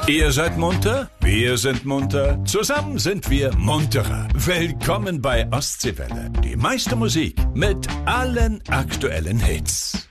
Ihr seid munter? Wir sind munter. Zusammen sind wir munterer. Willkommen bei Ostseewelle. Die meiste Musik mit allen aktuellen Hits.